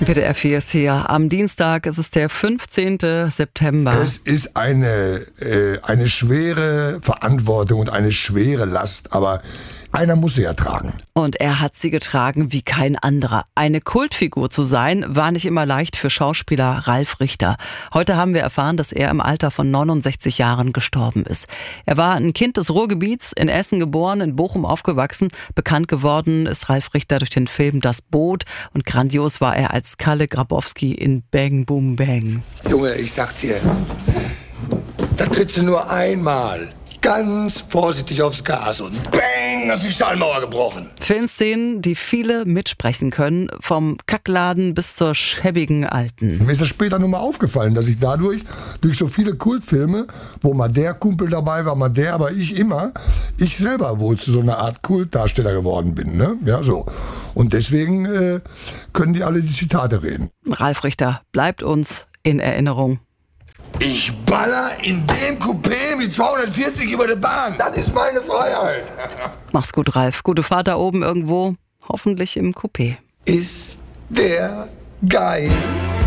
WDR 4 ist hier am Dienstag, es ist der 15. September. Es ist eine schwere Verantwortung und eine schwere Last, aber einer muss sie ja tragen. Und er hat sie getragen wie kein anderer. Eine Kultfigur zu sein, war nicht immer leicht für Schauspieler Ralf Richter. Heute haben wir erfahren, dass er im Alter von 69 Jahren gestorben ist. Er war ein Kind des Ruhrgebiets, in Essen geboren, in Bochum aufgewachsen. Bekannt geworden ist Ralf Richter durch den Film Das Boot und grandios war er als Kalle Grabowski in Bang Boom Bang. Junge, ich sag dir, da trittst du nur einmal ganz vorsichtig aufs Gas und bang, ist die Schallmauer gebrochen. Filmszenen, die viele mitsprechen können, vom Kackladen bis zur schäbigen Alten. Mir ist das später nur mal aufgefallen, dass ich dadurch, durch so viele Kultfilme, wo mal der Kumpel dabei war, mal der, aber ich selber wohl zu so einer Art Kultdarsteller geworden bin. Ne? Ja, so. Und deswegen können die alle die Zitate reden. Ralf Richter bleibt uns in Erinnerung. Ich baller in dem Coupé mit 240 über die Bahn. Das ist meine Freiheit. Mach's gut, Ralf. Gute Fahrt da oben irgendwo. Hoffentlich im Coupé. Ist der geil?